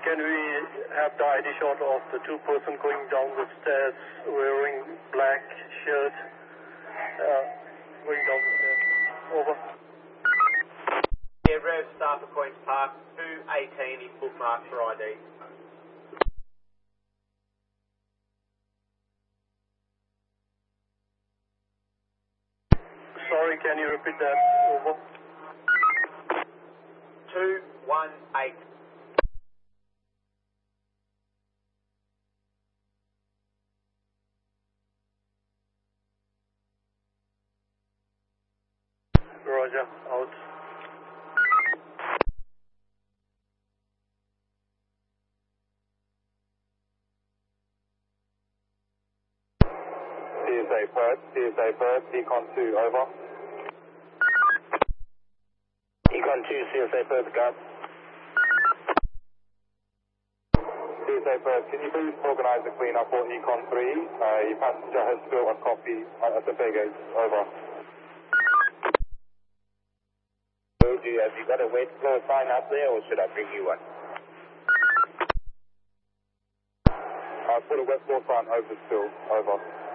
can we have the ID shot of the two-person going down the stairs wearing black shirt, going down the stairs? Over. Yeah, Rev staff at Queen's Park, 218 is bookmarked for ID. Sorry, can you repeat that? Over. 218. Roger, out. CSA Perth, Econ 2, over. Econ 2, CSA Perth, go. CSA Perth, can you please organise a clean-up for Econ 3? Your passenger has spilled a coffee at the fare gate, over. Have you got a wet floor sign up there, or should I bring you one? I'll put a wet floor sign over still, over.